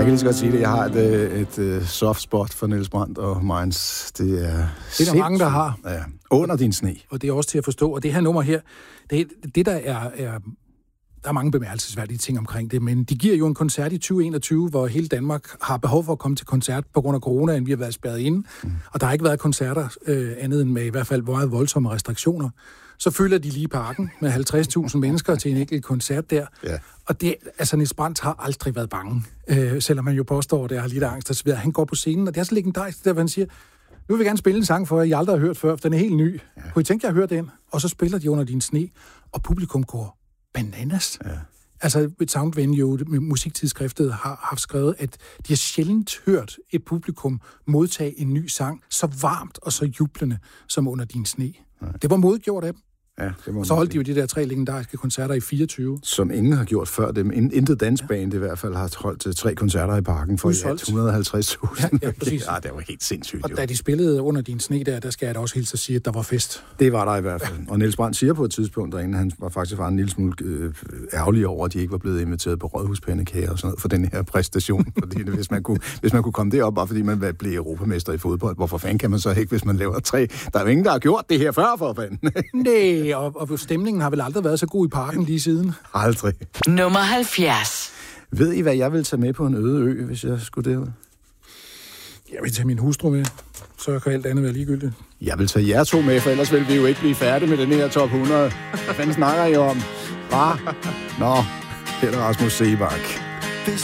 kan lige så godt sige det. Jeg har et soft spot for Niels Brandt og Mainz. Det er der mange, der har. Ja, under din sne. Og det er også til at forstå. Og det her nummer her, det der er... Der er mange bemærkelsesværdige ting omkring det, men de giver jo en koncert i 2021, hvor hele Danmark har behov for at komme til koncert på grund af corona, end vi har været spærret inde. Og der har ikke været koncerter andet end med i hvert fald meget voldsomme restriktioner. Så fylder de lige parken med 50.000 mennesker til en enkelt koncert der. Ja. Og det, altså Niels Brandt har aldrig været bange, selvom man jo påstår, at det har lidt angst og så videre. Han går på scenen, og det er så legendarisk, der hvor han siger, nu vil vi gerne spille en sang for jer, I aldrig har hørt før, for den er helt ny. Ja. Kunne I tænke jer at høre den? Og så spiller de Under din sne, og publikum går bananas. Ja. Altså, Sound Venue, musiktidsskriftet, har haft skrevet, at de har sjældent hørt et publikum modtage en ny sang så varmt og så jublende som Under din sne. Nej. Det var modgjort af dem. Ja, det må så holdt de jo de der 3 legendariske koncerter i 24. Som ingen har gjort før dem. Intet dansband i hvert fald har holdt 3 koncerter i parken for 150.000. Ja, præcis. Ja, det var helt sindssygt. Og da de spillede Under din sne der skal jeg da også hilse at sige, at der var fest. Det var der i hvert fald. Og Niels Brandt siger på et tidspunkt derinde, han var faktisk en lille smule ærgerlig over, at de ikke var blevet inviteret på Rådhuspandekager og sådan noget for den her præstation. Fordi hvis man kunne komme derop, bare fordi man blev europamester i fodbold, hvorfor fanden kan man så ikke, hvis man laver 3? Der er jo ingen, der har gjort det her før, for fanden. Nej, og stemningen har vel aldrig været så god i parken lige siden. Aldrig. Nummer 70. Ved I, hvad jeg vil tage med på en øde ø, hvis jeg skulle derud? Jeg vil tage min hustru med. Så kan alt andet være ligegyldigt. Jeg vil tage jer 2 med, for ellers vil vi jo ikke blive færdige med den her top 100. Hvad fanden snakker I om? Nå, det er Rasmus Seebach.